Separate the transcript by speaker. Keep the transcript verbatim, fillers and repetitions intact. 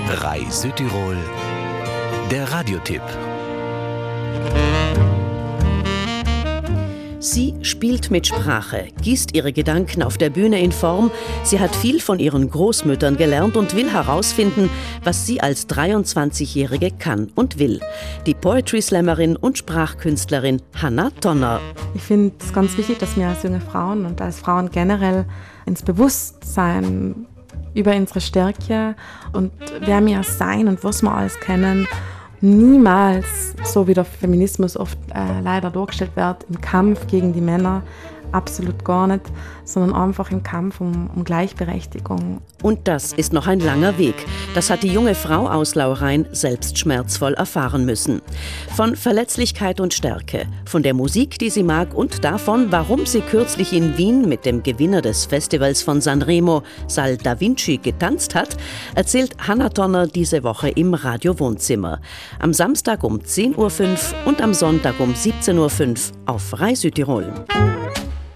Speaker 1: Rai Südtirol, der Radiotipp.
Speaker 2: Sie spielt mit Sprache, gießt ihre Gedanken auf der Bühne in Form. Sie hat viel von ihren Großmüttern gelernt und will herausfinden, was sie als dreiundzwanzigjährige kann und will. Die Poetry-Slammerin und Sprachkünstlerin Hannah Tonner.
Speaker 3: Ich finde es ganz wichtig, dass wir als junge Frauen und als Frauen generell ins Bewusstsein über unsere Stärke und wer wir sein und was wir alles kennen, niemals, so wie der Feminismus oft äh, leider dargestellt wird, im Kampf gegen die Männer, absolut gar nicht, sondern einfach im Kampf um, um Gleichberechtigung.
Speaker 2: Und das ist noch ein langer Weg. Das hat die junge Frau aus Laurein selbst schmerzvoll erfahren müssen. Von Verletzlichkeit und Stärke, von der Musik, die sie mag und davon, warum sie kürzlich in Wien mit dem Gewinner des Festivals von Sanremo, Sal Da Vinci, getanzt hat, erzählt Hannah Tonner diese Woche im Radio Wohnzimmer. Am Samstag um zehn Uhr fünf und am Sonntag um siebzehn Uhr fünf auf Rai Südtirol.